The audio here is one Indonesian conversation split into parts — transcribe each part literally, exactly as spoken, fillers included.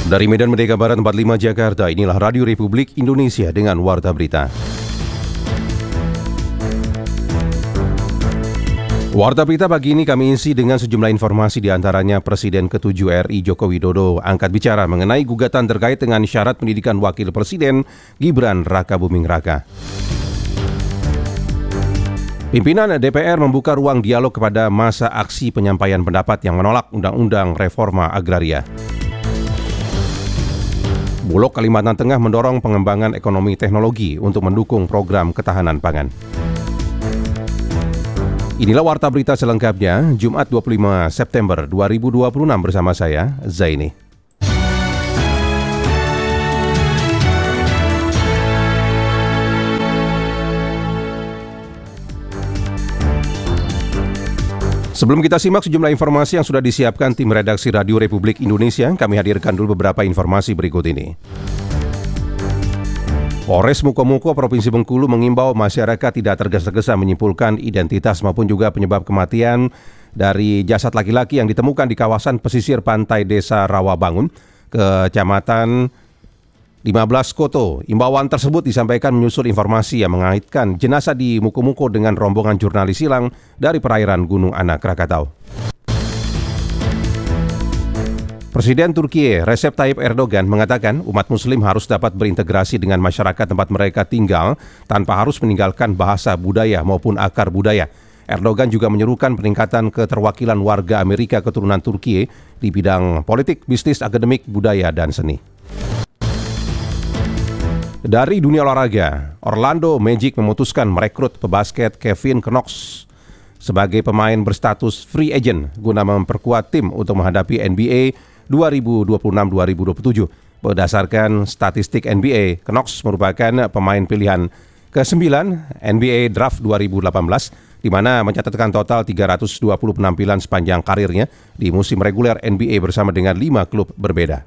Dari Medan Merdeka Barat empat puluh lima Jakarta, inilah Radio Republik Indonesia dengan Warta Berita. Warta Berita pagi ini kami isi dengan sejumlah informasi, diantaranya Presiden ketujuh R I Joko Widodo angkat bicara mengenai gugatan terkait dengan syarat pendidikan Wakil Presiden Gibran Raka Buming Raka. Pimpinan D P R membuka ruang dialog kepada masa aksi penyampaian pendapat yang menolak Undang-Undang Reforma Agraria. Bulog Kalimantan Tengah mendorong pengembangan ekonomi teknologi untuk mendukung program ketahanan pangan. Inilah Warta Berita selengkapnya, Jumat dua puluh lima September dua ribu dua puluh enam bersama saya, Zaini. Sebelum kita simak sejumlah informasi yang sudah disiapkan tim redaksi Radio Republik Indonesia, kami hadirkan dulu beberapa informasi berikut ini. Polres Mukomuko Provinsi Bengkulu mengimbau masyarakat tidak tergesa-gesa menyimpulkan identitas maupun juga penyebab kematian dari jasad laki-laki yang ditemukan di kawasan pesisir pantai Desa Rawabangun, Kecamatan lima belas Koto. Imbauan tersebut disampaikan menyusul informasi yang mengaitkan jenazah di Mukomuko dengan rombongan jurnalis hilang dari perairan Gunung Anak Krakatau. Presiden Turki Recep Tayyip Erdogan mengatakan umat muslim harus dapat berintegrasi dengan masyarakat tempat mereka tinggal tanpa harus meninggalkan bahasa, budaya maupun akar budaya. Erdogan juga menyerukan peningkatan keterwakilan warga Amerika keturunan Turki di bidang politik, bisnis, akademik, budaya, dan seni. Dari dunia olahraga, Orlando Magic memutuskan merekrut pebasket Kevin Knox sebagai pemain berstatus free agent guna memperkuat tim untuk menghadapi N B A dua ribu dua puluh enam dua ribu dua puluh tujuh. Berdasarkan statistik N B A, Knox merupakan pemain pilihan kesembilan N B A Draft dua ribu delapan belas, di mana mencatatkan total tiga ratus dua puluh penampilan sepanjang karirnya di musim reguler N B A bersama dengan lima klub berbeda.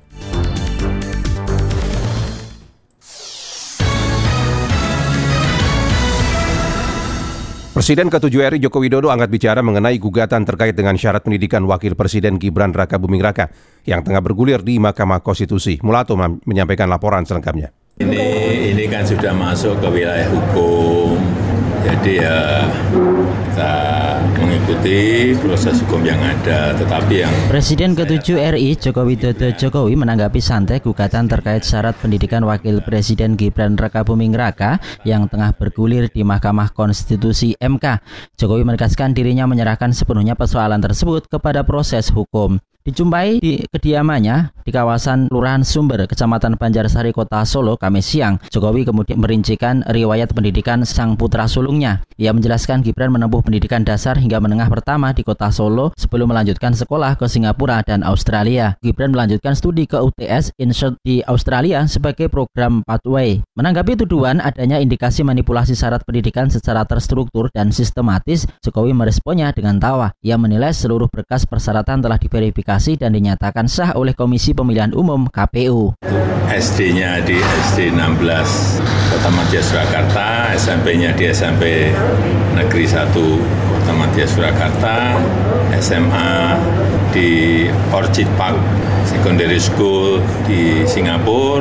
Presiden ketujuh R I Joko Widodo angkat bicara mengenai gugatan terkait dengan syarat pendidikan Wakil Presiden Gibran Raka Buming Raka yang tengah bergulir di Mahkamah Konstitusi. Mulato menyampaikan laporan selengkapnya. Ini ini kan sudah masuk ke wilayah hukum, jadi ya kita mengikuti proses hukum yang ada. Tetapi yang Presiden ketujuh R I Joko Widodo Jokowi menanggapi santai gugatan terkait syarat pendidikan Wakil Presiden Gibran Raka Buming Raka yang tengah bergulir di Mahkamah Konstitusi M K. Jokowi menegaskan dirinya menyerahkan sepenuhnya persoalan tersebut kepada proses hukum. Dijumpai di kediamannya di kawasan Kelurahan Sumber, Kecamatan Banjarsari, Kota Solo, Kamis siang. Jokowi kemudian merincikan riwayat pendidikan sang putra sulungnya. Ia menjelaskan Gibran menempuh pendidikan dasar hingga menengah pertama di Kota Solo sebelum melanjutkan sekolah ke Singapura dan Australia. Gibran melanjutkan studi ke U T S Insert di Australia sebagai program pathway. Menanggapi tuduhan adanya indikasi manipulasi syarat pendidikan secara terstruktur dan sistematis, Jokowi meresponnya dengan tawa. Ia menilai seluruh berkas persyaratan telah diverifikasi dan dinyatakan sah oleh Komisi Pemilihan Umum K P U. S D-nya di S D enam belas Kota Madya Surakarta, S M P-nya di S M P Negeri satu Kota Madya Surakarta, S M A di Orchid Park Secondary School di Singapura,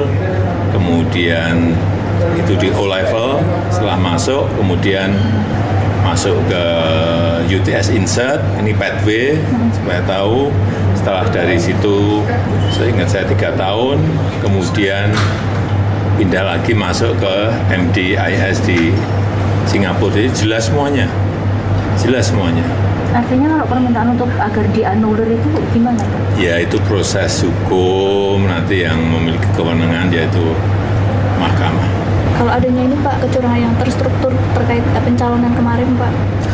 kemudian itu di O level. Setelah masuk, kemudian masuk ke U T S Insert, ini pathway supaya tahu. Setelah dari situ, saya ingat saya tiga tahun, kemudian pindah lagi masuk ke M D I S di Singapura. Jadi jelas semuanya, jelas semuanya. Artinya kalau permintaan untuk agar dianulir itu gimana Pak? Ya itu proses hukum, nanti yang memiliki kewenangan yaitu mahkamah. Kalau adanya ini Pak, kecurangan yang terstruktur terkait pencalonan kemarin Pak.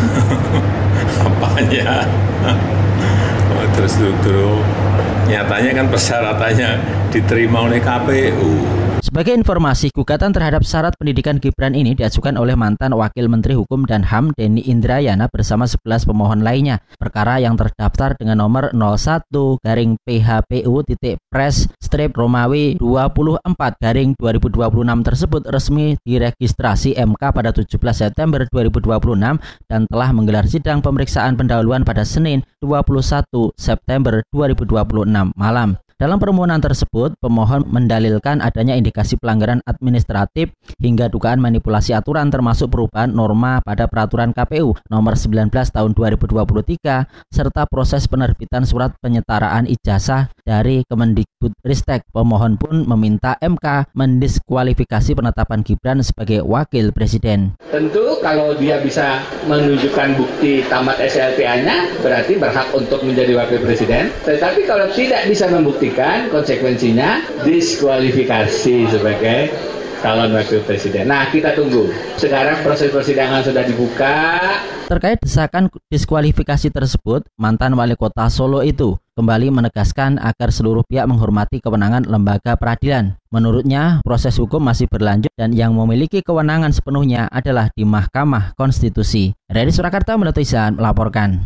Apanya? Oh, terstruktur. Nyatanya kan persyaratannya diterima oleh K P U. Sebagai informasi, gugatan terhadap syarat pendidikan Gibran ini diajukan oleh mantan Wakil Menteri Hukum dan H A M Denny Indrayana bersama sebelas pemohon lainnya. Perkara yang terdaftar dengan nomor nol satu garing P H P U titik pres strip Romawi dua puluh empat garing dua ribu dua puluh enam tersebut resmi diregistrasi M K pada tujuh belas September dua ribu dua puluh enam dan telah menggelar sidang pemeriksaan pendahuluan pada Senin dua puluh satu September dua ribu dua puluh enam malam. Dalam permohonan tersebut, pemohon mendalilkan adanya indikasi pelanggaran administratif hingga dugaan manipulasi aturan termasuk perubahan norma pada peraturan K P U nomor sembilan belas tahun dua ribu dua puluh tiga serta proses penerbitan surat penyetaraan ijazah dari Kemendikbudristek. Pemohon pun meminta M K mendiskualifikasi penetapan Gibran sebagai wakil presiden. Tentu kalau dia bisa menunjukkan bukti tamat S L T A-nya berarti berhak untuk menjadi wakil presiden. Tetapi kalau tidak bisa membuktikan, konsekuensinya diskualifikasi sebagai calon wakil presiden. Nah, kita tunggu. Sekarang proses persidangan sudah dibuka. Terkait desakan diskualifikasi tersebut, mantan wali kota Solo itu kembali menegaskan agar seluruh pihak menghormati kewenangan lembaga peradilan. Menurutnya, proses hukum masih berlanjut dan yang memiliki kewenangan sepenuhnya adalah di Mahkamah Konstitusi. Dari Surakarta, Melati Izan melaporkan.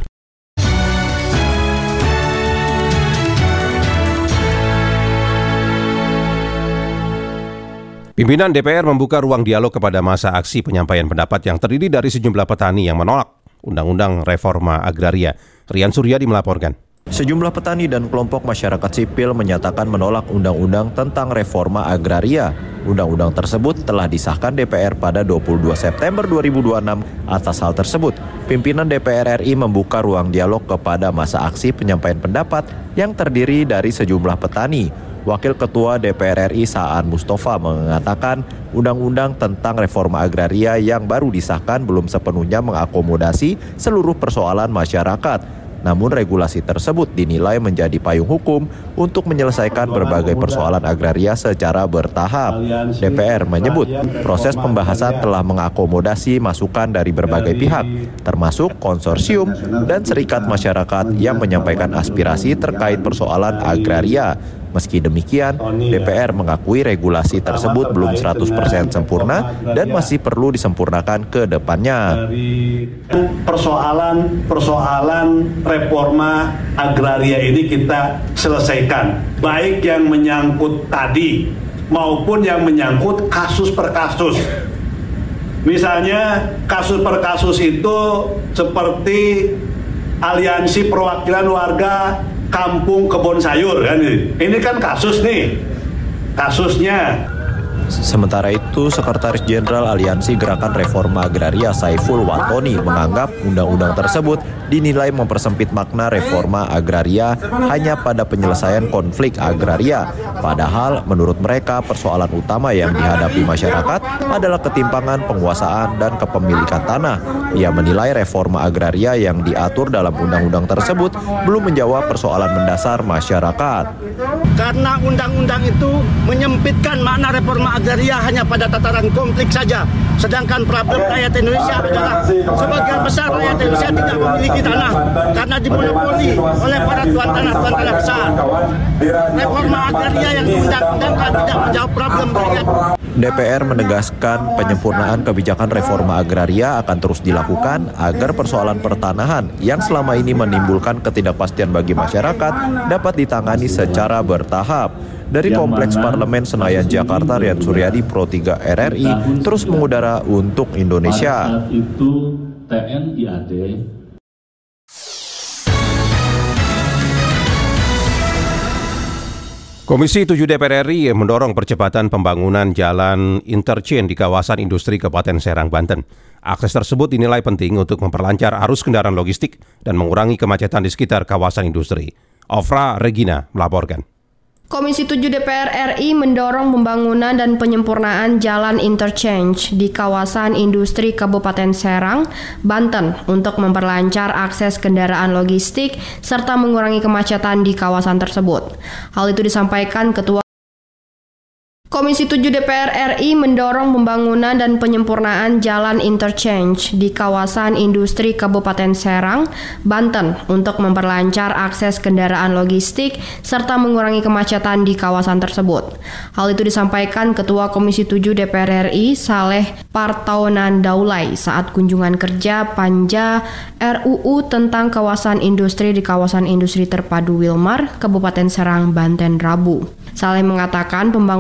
Pimpinan D P R membuka ruang dialog kepada masa aksi penyampaian pendapat yang terdiri dari sejumlah petani yang menolak Undang-Undang Reforma Agraria. Rian Suryadi melaporkan. Sejumlah petani dan kelompok masyarakat sipil menyatakan menolak Undang-Undang tentang Reforma Agraria. Undang-undang tersebut telah disahkan D P R pada dua puluh dua September dua ribu dua puluh enam. Atas hal tersebut, pimpinan D P R R I membuka ruang dialog kepada masa aksi penyampaian pendapat yang terdiri dari sejumlah petani. Wakil Ketua D P R R I Saan Mustafa mengatakan Undang-Undang tentang Reforma Agraria yang baru disahkan belum sepenuhnya mengakomodasi seluruh persoalan masyarakat. Namun regulasi tersebut dinilai menjadi payung hukum untuk menyelesaikan berbagai persoalan agraria secara bertahap. D P R menyebut proses pembahasan telah mengakomodasi masukan dari berbagai pihak, termasuk konsorsium dan serikat masyarakat yang menyampaikan aspirasi terkait persoalan agraria. Meski demikian, D P R mengakui regulasi tersebut belum seratus persen sempurna dan masih perlu disempurnakan ke depannya. Persoalan-persoalan reforma agraria ini kita selesaikan, baik yang menyangkut tadi maupun yang menyangkut kasus per kasus. Misalnya kasus per kasus itu seperti aliansi perwakilan warga Kampung Kebon Sayur kan, ini kan kasus nih, kasusnya. Sementara itu, Sekretaris Jenderal Aliansi Gerakan Reforma Agraria Saiful Watoni menganggap undang-undang tersebut dinilai mempersempit makna reforma agraria hanya pada penyelesaian konflik agraria. Padahal menurut mereka persoalan utama yang dihadapi masyarakat adalah ketimpangan penguasaan dan kepemilikan tanah. Ia menilai reforma agraria yang diatur dalam undang-undang tersebut belum menjawab persoalan mendasar masyarakat. Karena undang-undang itu menyempitkan makna reforma agraria hanya pada tataran konflik saja. Sedangkan problem rakyat Indonesia adalah sebagian besar rakyat Indonesia tidak memiliki tanah karena dimonopoli oleh para tuan tanah tuan tanah besar. Reforma agraria yang diundang-undangkan tidak menjawab problem rakyat. D P R menegaskan penyempurnaan kebijakan reforma agraria akan terus dilakukan agar persoalan pertanahan yang selama ini menimbulkan ketidakpastian bagi masyarakat dapat ditangani secara bertahap. Dari Kompleks Parlemen Senayan Jakarta, Rian Suryadi, Pro tiga R R I, terus mengudara untuk Indonesia. Itu T N I A D. Komisi tujuh D P R R I mendorong percepatan pembangunan jalan interchange di kawasan industri Kabupaten Serang, Banten. Akses tersebut dinilai penting untuk memperlancar arus kendaraan logistik dan mengurangi kemacetan di sekitar kawasan industri. Ofra Regina melaporkan. Komisi tujuh D P R R I mendorong pembangunan dan penyempurnaan jalan interchange di kawasan industri Kabupaten Serang, Banten untuk memperlancar akses kendaraan logistik serta mengurangi kemacetan di kawasan tersebut. Hal itu disampaikan Ketua Komisi tujuh D P R R I mendorong pembangunan dan penyempurnaan jalan interchange di kawasan industri Kabupaten Serang, Banten untuk memperlancar akses kendaraan logistik serta mengurangi kemacetan di kawasan tersebut. Hal itu disampaikan Ketua Komisi tujuh D P R R I Saleh Partaunan Daulay saat kunjungan kerja Panja R U U tentang kawasan industri di kawasan industri terpadu Wilmar, Kabupaten Serang, Banten, Rabu. Saleh mengatakan pembangunan interchange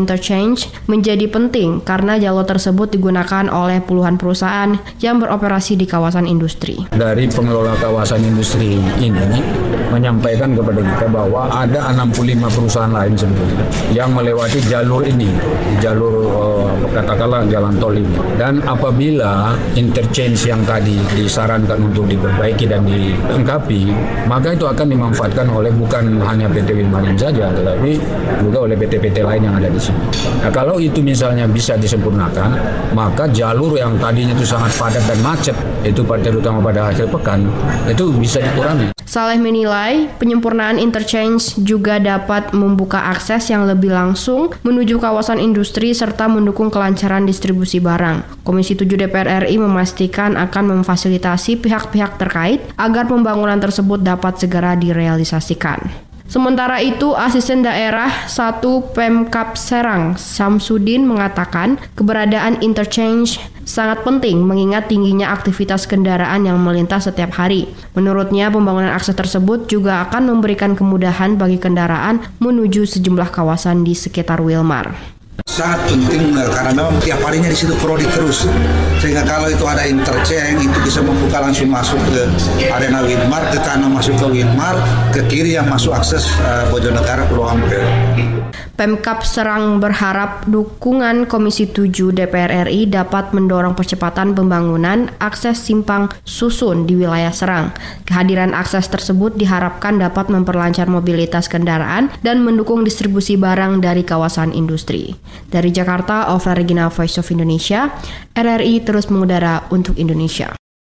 interchange menjadi penting karena jalur tersebut digunakan oleh puluhan perusahaan yang beroperasi di kawasan industri. Dari pengelola kawasan industri ini menyampaikan kepada kita bahwa ada enam puluh lima perusahaan lain sebenarnya yang melewati jalur ini, jalur uh, katakanlah jalan tol ini. Dan apabila interchange yang tadi disarankan untuk diperbaiki dan dilengkapi, maka itu akan dimanfaatkan oleh bukan hanya P T Wilmarin saja, tetapi juga oleh P T P T lain yang ada di sini. Nah, kalau itu misalnya bisa disempurnakan, maka jalur yang tadinya itu sangat padat dan macet, itu terutama pada akhir pekan, itu bisa dikurangi. Saleh menilai penyempurnaan interchange juga dapat membuka akses yang lebih langsung menuju kawasan industri serta mendukung kelancaran distribusi barang. Komisi tujuh D P R R I memastikan akan memfasilitasi pihak-pihak terkait agar pembangunan tersebut dapat segera direalisasikan. Sementara itu, Asisten Daerah satu Pemkab Serang, Samsudin, mengatakan keberadaan interchange sangat penting mengingat tingginya aktivitas kendaraan yang melintas setiap hari. Menurutnya, pembangunan akses tersebut juga akan memberikan kemudahan bagi kendaraan menuju sejumlah kawasan di sekitar Wilmar. Sangat penting karena memang tiap harinya di situ prodi terus, sehingga kalau itu ada interchange itu bisa membuka langsung masuk ke arena Wilmar, ke kanan masuk ke Wilmar, ke kiri yang masuk akses uh, Bojonegara Pulau Ampel. Pemkab Serang berharap dukungan Komisi tujuh D P R R I dapat mendorong percepatan pembangunan akses simpang susun di wilayah Serang. Kehadiran akses tersebut diharapkan dapat memperlancar mobilitas kendaraan dan mendukung distribusi barang dari kawasan industri. Dari Jakarta, Ofra Regina, Voice of Indonesia, R R I terus mengudara untuk Indonesia.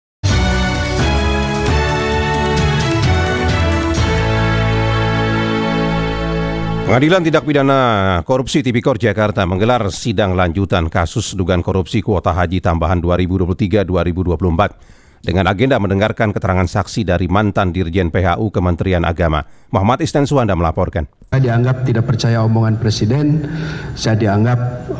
Pengadilan Tindak Pidana Korupsi Tipikor Jakarta menggelar sidang lanjutan kasus dugaan korupsi kuota haji tambahan dua ribu dua puluh tiga dua ribu dua puluh empat dengan agenda mendengarkan keterangan saksi dari mantan Dirjen P H U Kementerian Agama. Muhammad Isnan Suwanda melaporkan. Saya dianggap tidak percaya omongan Presiden, saya dianggap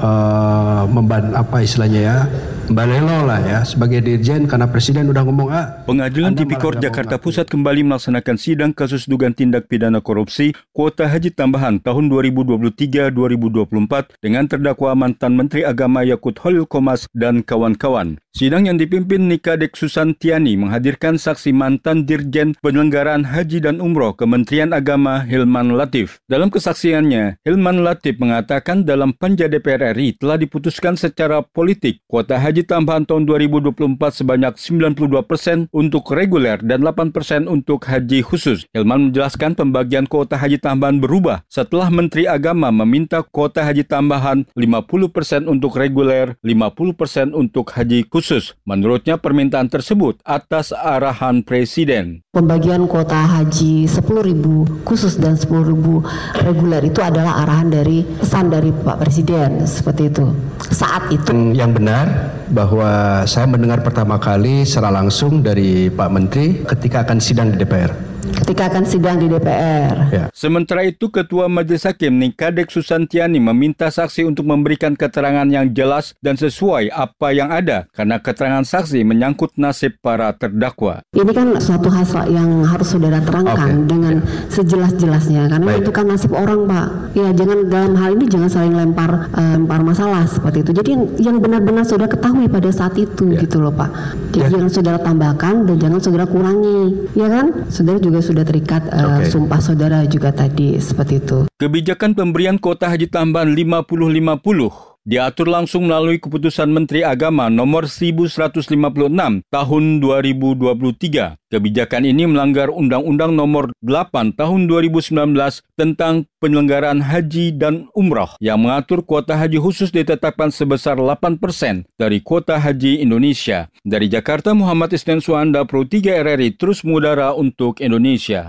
uh, memban apa istilahnya ya, balelo lah ya sebagai Dirjen karena Presiden udah ngomong A. Pengadilan Tipikor Jakarta Pusat kembali melaksanakan sidang kasus dugaan tindak pidana korupsi kuota haji tambahan tahun dua ribu dua puluh tiga dua ribu dua puluh empat dengan terdakwa mantan Menteri Agama Yakut Khalil Qomas dan kawan-kawan. Sidang yang dipimpin Nikadek Susantiani menghadirkan saksi mantan Dirjen Penyelenggaraan Haji dan Umroh Kementerian Agama Hilman Latif. Dalam kesaksiannya, Hilman Latif mengatakan dalam Panja D P R R I telah diputuskan secara politik kuota haji tambahan tahun dua ribu dua puluh empat sebanyak sembilan puluh dua persen untuk reguler dan delapan persen untuk haji khusus. Hilman menjelaskan pembagian kuota haji tambahan berubah setelah Menteri Agama meminta kuota haji tambahan lima puluh persen untuk reguler, lima puluh persen untuk haji khusus. Menurutnya permintaan tersebut atas arahan Presiden. Pembagian kuota haji sepuluh ribu khusus dan sepuluh ribu reguler itu adalah arahan dari pesan dari Pak Presiden seperti itu. Saat itu yang benar bahwa saya mendengar pertama kali secara langsung dari Pak Menteri ketika akan sidang di D P R. Ketika akan sidang di D P R. Ya. Sementara itu, Ketua Majelis Hakim Nikadek Susantiani meminta saksi untuk memberikan keterangan yang jelas dan sesuai apa yang ada, karena keterangan saksi menyangkut nasib para terdakwa. Ini kan suatu hal yang harus saudara terangkan okay. dengan sejelas-jelasnya, karena Baik. itu kan nasib orang, Pak. Ya, jangan dalam hal ini jangan saling lempar uh, lempar masalah seperti itu. Jadi yang, yang benar-benar saudara ketahui pada saat itu, ya. gitu loh, Pak. Jadi ya. jangan saudara tambahkan dan jangan saudara kurangi, ya kan? Saudara juga sudah terikat uh, okay. sumpah saudara juga tadi seperti itu. Kebijakan pemberian kuota haji tambahan lima puluh lima puluh diatur langsung melalui keputusan Menteri Agama nomor seribu seratus lima puluh enam tahun dua ribu dua puluh tiga. Kebijakan ini melanggar Undang-Undang nomor delapan tahun dua ribu sembilan belas tentang penyelenggaraan haji dan umroh yang mengatur kuota haji khusus ditetapkan sebesar delapan persen dari kuota haji Indonesia. Dari Jakarta, Muhammad Isnan Suwanda, Pro tiga R R I terus mengudara untuk Indonesia.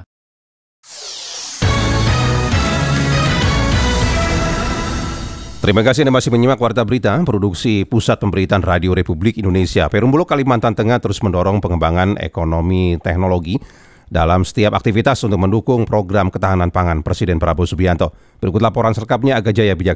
Terima kasih Anda masih menyimak Warta Berita, produksi Pusat Pemberitaan Radio Republik Indonesia. Perum Bulog, Kalimantan Tengah terus mendorong pengembangan ekonomi teknologi dalam setiap aktivitas untuk mendukung program ketahanan pangan Presiden Prabowo Subianto. Berikut laporan selengkapnya Aga Jaya Bijaksana.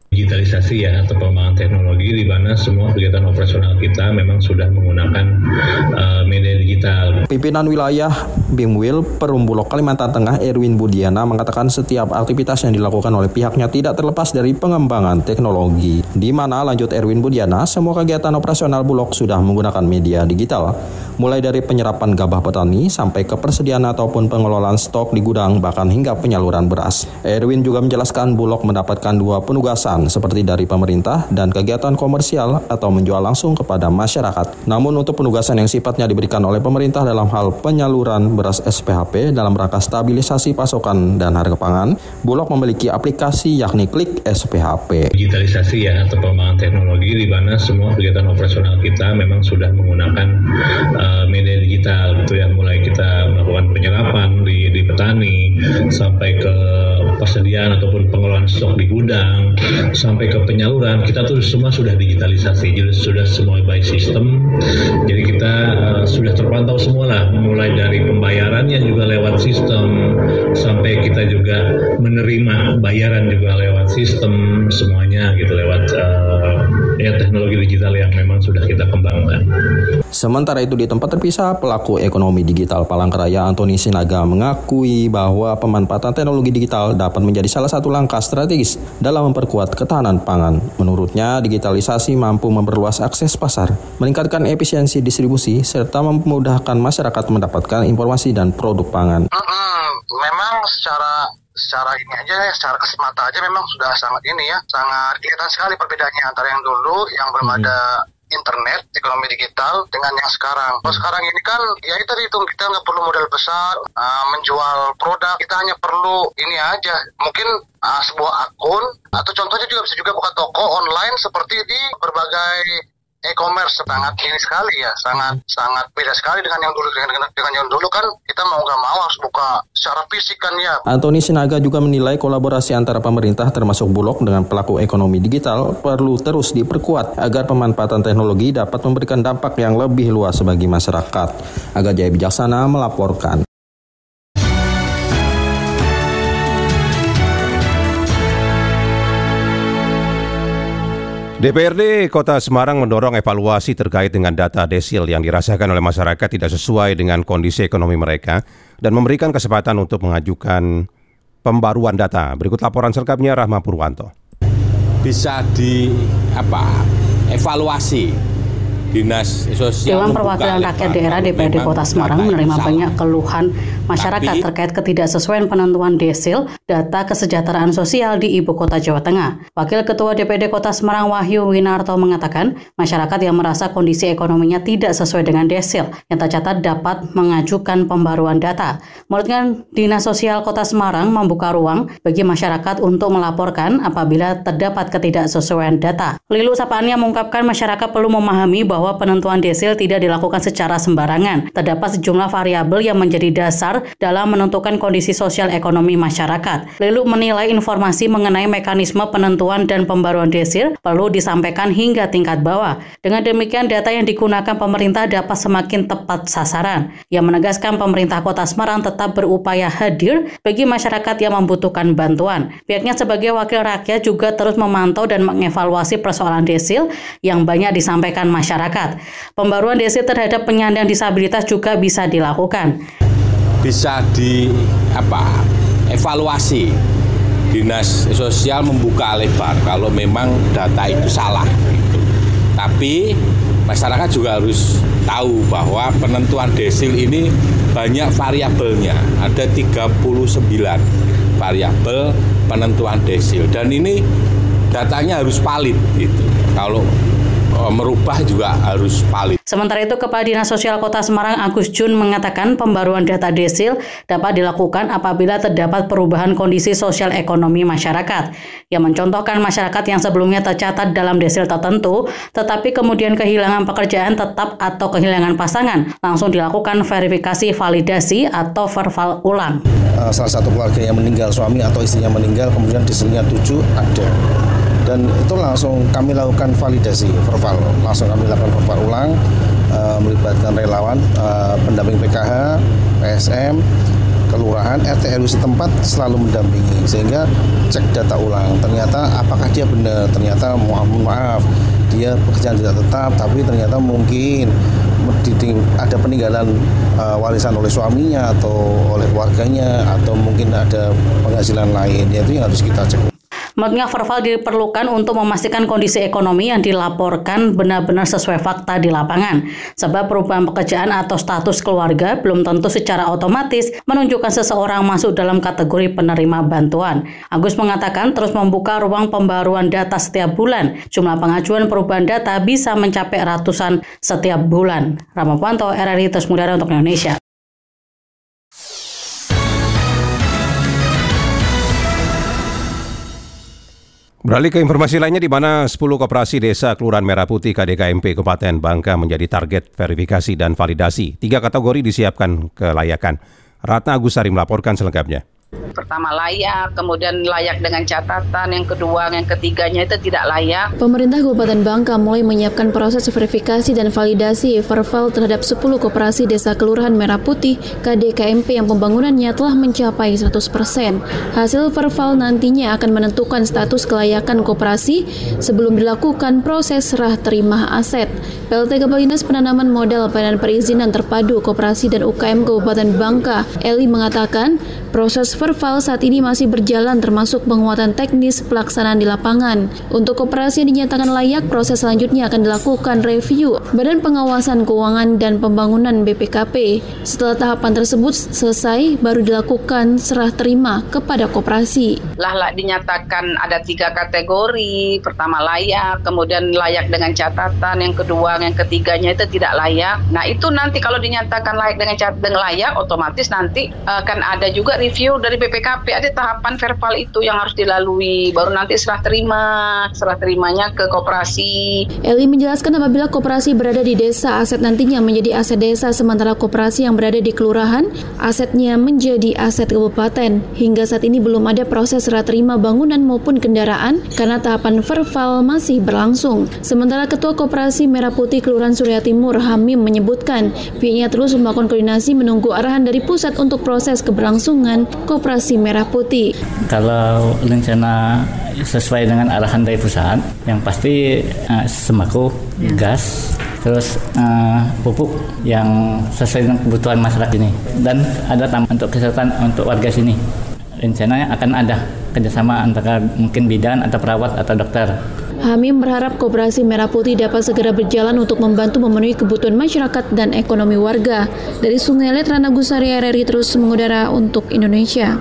Digitalisasi ya atau pengembangan teknologi di mana semua kegiatan operasional kita memang sudah menggunakan uh, media digital. Pimpinan wilayah Bimwil Perumbulok Kalimantan Tengah Erwin Budiana mengatakan setiap aktivitas yang dilakukan oleh pihaknya tidak terlepas dari pengembangan teknologi. Di mana lanjut Erwin Budiana, semua kegiatan operasional Bulog sudah menggunakan media digital. Mulai dari penyerapan gabah petani sampai ke persediaan ataupun pengelolaan stok di gudang bahkan hingga penyaluran beras. Erwin juga menjelaskan Bulog mendapatkan dua penugasan seperti dari pemerintah dan kegiatan komersial atau menjual langsung kepada masyarakat. Namun untuk penugasan yang sifatnya diberikan oleh pemerintah dalam hal penyaluran beras S P H P dalam rangka stabilisasi pasokan dan harga pangan, Bulog memiliki aplikasi yakni Klik S P H P. Digitalisasi ya atau pengembangan teknologi di mana semua kegiatan operasional kita memang sudah menggunakan uh, media digital gitu ya, mulai kita melakukan penyerapan di, di petani sampai ke persediaan ataupun pengelolaan stok di gudang sampai ke penyaluran, kita tuh semua sudah digitalisasi, jadi sudah semua by sistem, jadi kita uh, sudah terpantau semua lah, mulai dari pembayarannya juga lewat sistem, sampai kita juga menerima bayaran juga lewat sistem, semuanya gitu lewat uh, ya teknologi digital yang memang sudah kita kembangkan. Sementara itu di tempat terpisah, pelaku ekonomi digital Palangkaraya Antoni Sinaga mengakui bahwa pemanfaatan teknologi digital dapat menjadi salah satu langkah strategis dalam memperkuat ketahanan pangan. Menurutnya, digitalisasi mampu memperluas akses pasar, meningkatkan efisiensi distribusi, serta memudahkan masyarakat mendapatkan informasi dan produk pangan. Hmm, memang secara secara ini aja, secara kasat mata aja memang sudah sangat ini ya, sangat kelihatan sekali perbedaannya antara yang dulu yang belum hmm. ada internet, ekonomi digital dengan yang sekarang. Kalau sekarang ini kan ya itu itu kita nggak perlu modal besar uh, menjual produk, kita hanya perlu ini aja, mungkin uh, sebuah akun atau contohnya juga bisa juga buka toko online seperti di berbagai e-commerce. Sangat ini sekali ya, sangat sangat beda sekali dengan yang dulu. Dengan, dengan yang dulu kan kita mau nggak mau harus buka secara fisik kan ya. Antoni Sinaga juga menilai kolaborasi antara pemerintah termasuk Bulog dengan pelaku ekonomi digital perlu terus diperkuat agar pemanfaatan teknologi dapat memberikan dampak yang lebih luas bagi masyarakat. Aga Jaya Bijaksana melaporkan. D P R D Kota Semarang mendorong evaluasi terkait dengan data desil yang dirasakan oleh masyarakat tidak sesuai dengan kondisi ekonomi mereka dan memberikan kesempatan untuk mengajukan pembaruan data. Berikut laporan selengkapnya Rahma Purwanto. Bisa di apa? Evaluasi. Dinas Sosial Dewan Perwakilan Rakyat Daerah D P R D Kota Semarang menerima banyak keluhan masyarakat terkait ketidaksesuaian penentuan desil data kesejahteraan sosial di Ibu Kota Jawa Tengah. Wakil Ketua D P R D Kota Semarang Wahyu Winarto mengatakan masyarakat yang merasa kondisi ekonominya tidak sesuai dengan desil yang tercatat dapat mengajukan pembaruan data. Menurutnya, Dinas Sosial Kota Semarang membuka ruang bagi masyarakat untuk melaporkan apabila terdapat ketidaksesuaian data. Lilu Sapania mengungkapkan masyarakat perlu memahami bahwa bahwa penentuan desil tidak dilakukan secara sembarangan. Terdapat sejumlah variabel yang menjadi dasar dalam menentukan kondisi sosial ekonomi masyarakat. Lilu menilai informasi mengenai mekanisme penentuan dan pembaruan desil perlu disampaikan hingga tingkat bawah. Dengan demikian, data yang digunakan pemerintah dapat semakin tepat sasaran. Ia menegaskan pemerintah Kota Semarang tetap berupaya hadir bagi masyarakat yang membutuhkan bantuan. Pihaknya sebagai wakil rakyat juga terus memantau dan mengevaluasi persoalan desil yang banyak disampaikan masyarakat. Pembaruan desil terhadap penyandang disabilitas juga bisa dilakukan. Bisa di apa? Evaluasi. Dinas Sosial membuka lebar kalau memang data itu salah gitu. Tapi masyarakat juga harus tahu bahwa penentuan desil ini banyak variabelnya. Ada tiga puluh sembilan variabel penentuan desil dan ini datanya harus valid gitu. Kalau merubah juga harus valid. Sementara itu, Kepala Dinas Sosial Kota Semarang Agus Jun mengatakan pembaruan data desil dapat dilakukan apabila terdapat perubahan kondisi sosial ekonomi masyarakat. Yang mencontohkan masyarakat yang sebelumnya tercatat dalam desil tertentu, tetapi kemudian kehilangan pekerjaan tetap atau kehilangan pasangan, langsung dilakukan verifikasi validasi atau verval ulang. Salah satu keluarga yang meninggal, suami atau istrinya meninggal, kemudian desilnya tujuh ada. Dan itu langsung kami lakukan validasi verbal, langsung kami lakukan verbal ulang, e, melibatkan relawan, e, pendamping P K H, P S M, kelurahan, R T R W setempat selalu mendampingi sehingga cek data ulang. Ternyata apakah dia benar? Ternyata mohon maaf dia pekerjaan tidak tetap, tapi ternyata mungkin ada peninggalan uh, warisan oleh suaminya atau oleh keluarganya atau mungkin ada penghasilan lain. Itu yang harus kita cek. Menurutnya verval diperlukan untuk memastikan kondisi ekonomi yang dilaporkan benar-benar sesuai fakta di lapangan. Sebab perubahan pekerjaan atau status keluarga belum tentu secara otomatis menunjukkan seseorang masuk dalam kategori penerima bantuan. Agus mengatakan terus membuka ruang pembaruan data setiap bulan. Jumlah pengajuan perubahan data bisa mencapai ratusan setiap bulan. Rama Pwanto, R R I Terus Mudara untuk Indonesia. Beralih ke informasi lainnya, di mana sepuluh koperasi desa Kelurahan Merah Putih K D K M P Kabupaten Bangka menjadi target verifikasi dan validasi. Tiga kategori disiapkan kelayakan. Ratna Agusari melaporkan selengkapnya. Pertama layak, kemudian layak dengan catatan, yang kedua, yang ketiganya itu tidak layak. Pemerintah Kabupaten Bangka mulai menyiapkan proses verifikasi dan validasi verval terhadap sepuluh koperasi desa Kelurahan Merah Putih K D K M P yang pembangunannya telah mencapai seratus persen. Hasil verval nantinya akan menentukan status kelayakan koperasi sebelum dilakukan proses serah terima aset. P L T Kepala Dinas Penanaman Modal dan Perizinan Terpadu Koperasi dan U K M Kabupaten Bangka, Eli mengatakan proses verval saat ini masih berjalan termasuk penguatan teknis pelaksanaan di lapangan. Untuk koperasi yang dinyatakan layak, proses selanjutnya akan dilakukan review Badan Pengawasan Keuangan dan Pembangunan B P K P. Setelah tahapan tersebut selesai, baru dilakukan serah terima kepada koperasi. Lah dinyatakan ada tiga kategori, pertama layak, kemudian layak dengan catatan, yang kedua, yang ketiganya itu tidak layak. Nah itu nanti kalau dinyatakan layak dengan catatan layak, otomatis nanti akan ada juga review dari B P K P, ada tahapan verbal itu yang harus dilalui, baru nanti serah terima, serah terimanya ke koperasi. Eli menjelaskan apabila koperasi berada di desa, aset nantinya menjadi aset desa, sementara koperasi yang berada di kelurahan, asetnya menjadi aset kabupaten. Hingga saat ini belum ada proses serah terima bangunan maupun kendaraan karena tahapan verbal masih berlangsung. Sementara Ketua Koperasi Merah Putih Kelurahan Surya Timur, Hamim, menyebutkan pihaknya terus melakukan koordinasi menunggu arahan dari pusat untuk proses keberlangsungan Koperasi Merah Putih. Kalau rencana sesuai dengan arahan dari pusat, yang pasti uh, sembako, ya. gas, terus uh, pupuk yang sesuai dengan kebutuhan masyarakat ini, dan ada tambahan untuk kesehatan untuk warga sini. Rencananya akan ada kerjasama antara mungkin bidan atau perawat atau dokter. Hamim berharap Koperasi Merah Putih dapat segera berjalan untuk membantu memenuhi kebutuhan masyarakat dan ekonomi warga. Dari Sungai Let, Ratna Agusari, R R I Terus Mengudara untuk Indonesia.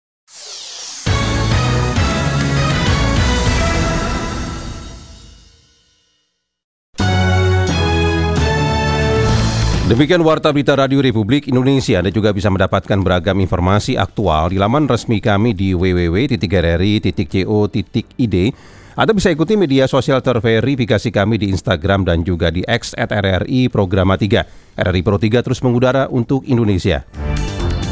Demikian Warta Berita Radio Republik Indonesia. Anda juga bisa mendapatkan beragam informasi aktual di laman resmi kami di w w w titik r r i titik co titik i d. Anda bisa ikuti media sosial terverifikasi kami di Instagram dan juga di X at R R I Programa tiga. R R I Pro tiga terus mengudara untuk Indonesia.